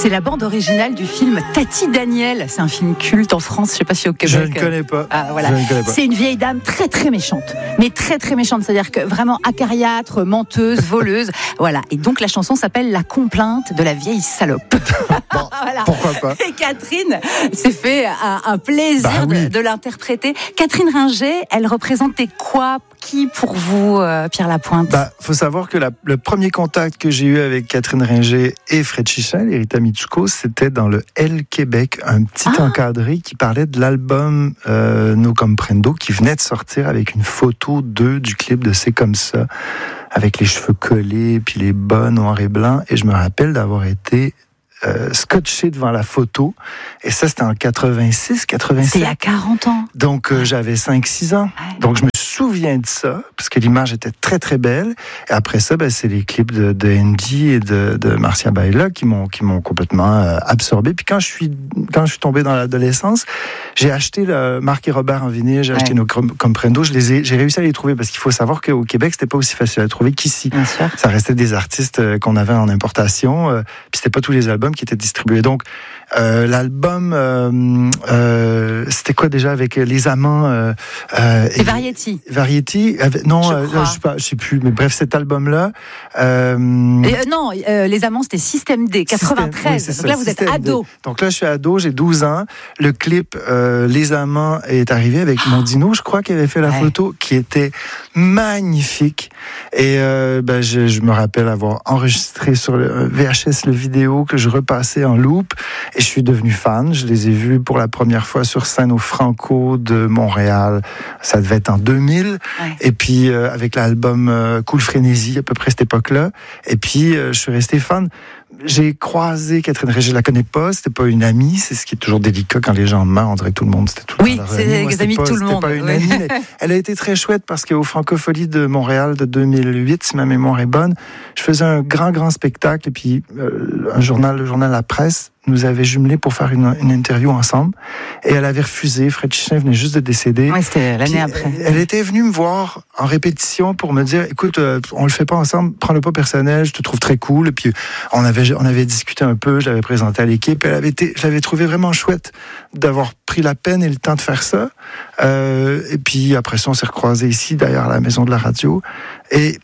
C'est la bande originale du film Tati Daniel. C'est un film culte en France, je sais pas si au Québec. Je ne connais pas. Voilà. C'est une vieille dame très très méchante, mais très très méchante, c'est-à-dire que vraiment acariâtre, menteuse, voleuse. Voilà. Et donc la chanson s'appelle La complainte de la vieille salope. Bon, voilà. Pourquoi pas. Et Catherine s'est fait un plaisir de l'interpréter. Catherine Ringer, elle représentait quoi? Qui pour vous, Pierre Lapointe? Faut savoir que le premier contact que j'ai eu avec Catherine Ringer et Fred Chichel et Rita Mitsuko, c'était dans le Elle Québec, un petit encadré qui parlait de l'album No Comprendo qui venait de sortir avec une photo d'eux du clip de C'est comme ça, avec les cheveux collés puis les bas noirs et blancs. Et je me rappelle d'avoir été scotché devant la photo. Et ça, c'était en 86, 87. C'est il y a 40 ans. Donc, j'avais 5-6 ans. Ouais. Donc, je me souviens de ça, parce que l'image était très, très belle. Et après ça, c'est les clips de Andy et de Marcia Baila qui m'ont complètement absorbé. Puis quand je suis tombé dans l'adolescence, j'ai acheté Marc et Robert en vinyle, j'ai acheté nos Comprendo. J'ai réussi à les trouver, parce qu'il faut savoir qu'au Québec, c'était pas aussi facile à trouver qu'ici. Bien sûr. Ça restait des artistes qu'on avait en importation, puis c'était pas tous les albums qui étaient distribués. Donc, l'album, c'était quoi déjà avec Les Amants et Variety. Variety, je sais plus, mais bref, cet album-là. Les Amants, c'était Système D, 93. Donc là, vous êtes ado. Donc là, je suis ado, j'ai 12 ans. Le clip Les Amants est arrivé avec Mondino, je crois, qui avait fait la photo, qui était magnifique. Et je me rappelle avoir enregistré sur le VHS le vidéo que je repassais en loop. Et je suis devenu fan. Je les ai vus pour la première fois sur scène au Franco de Montréal. Ça devait être en 2000. Ouais. Et puis, avec l'album Cool Frénésie, à peu près cette époque-là. Et puis, je suis resté fan. J'ai croisé Catherine Ringer, je la connais pas, c'était pas une amie, c'est ce qui est toujours délicat quand les gens meurent, on dirait que tout le monde, c'était tout le monde. Oui, c'est les amis de tout le monde. C'était pas une amie, mais elle a été très chouette parce qu'au Francofolie de Montréal de 2008, si ma mémoire est bonne, je faisais un grand spectacle et puis le journal La Presse nous avait jumelés pour faire une interview ensemble et elle avait refusé. Fred Chichin venait juste de décéder. Oui, c'était l'année après. Elle était venue me voir en répétition pour me dire, écoute, on le fait pas ensemble, prends-le pas personnel, je te trouve très cool. Et puis on avait discuté un peu, je l'avais présenté à l'équipe. Je l'avais trouvé vraiment chouette d'avoir pris la peine et le temps de faire ça. Et puis après ça, on s'est recroisés ici, derrière la maison de la radio. Et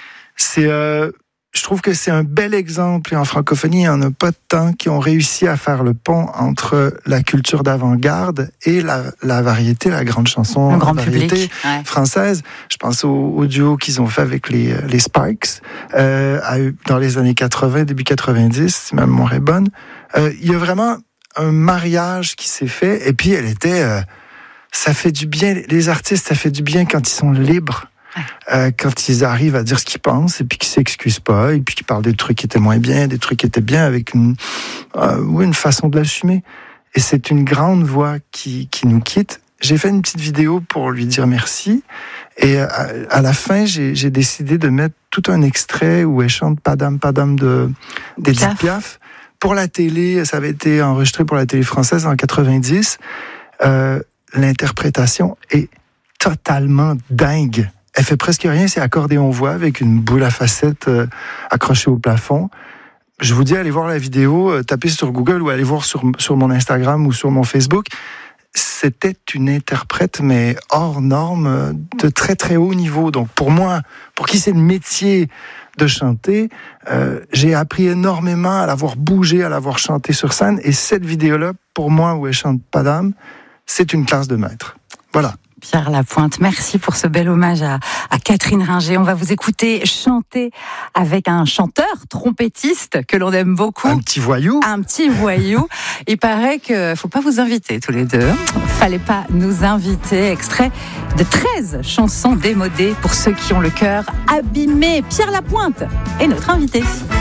je trouve que c'est un bel exemple, et en francophonie, il n'y en a pas tant qui ont réussi à faire le pont entre la culture d'avant-garde et la variété, la grande chanson, grand variété française. Je pense au duo qu'ils ont fait avec les Sparks dans les années 80, début 90, si ma mémoire est bonne. Il y a vraiment un mariage qui s'est fait, et puis ça fait du bien, les artistes, ça fait du bien quand ils sont libres. Quand ils arrivent à dire ce qu'ils pensent et puis qu'ils s'excusent pas et puis qu'ils parlent des trucs qui étaient moins bien, des trucs qui étaient bien avec une façon de l'assumer. Et c'est une grande voix qui nous quitte. J'ai fait une petite vidéo pour lui dire merci et à la fin, j'ai décidé de mettre tout un extrait où elle chante Padam Padam d'Edith Piaf pour la télé. Ça avait été enregistré pour la télé française en 90. L'interprétation est totalement dingue. Elle fait presque rien, c'est accordéon-voix avec une boule à facettes accrochée au plafond. Je vous dis, allez voir la vidéo, tapez sur Google ou allez voir sur mon Instagram ou sur mon Facebook. C'était une interprète, mais hors norme, de très très haut niveau. Donc pour moi, pour qui c'est le métier de chanter, j'ai appris énormément à la voir bouger, à la voir chanter sur scène. Et cette vidéo-là, pour moi, où elle chante Padam, c'est une classe de maître. Voilà. Pierre Lapointe, merci pour ce bel hommage à Catherine Ringer. On va vous écouter chanter avec un chanteur trompettiste que l'on aime beaucoup. Un petit voyou. Il paraît que faut pas vous inviter tous les deux. Fallait pas nous inviter. Extrait de 13 chansons démodées pour ceux qui ont le cœur abîmé. Pierre Lapointe est notre invité.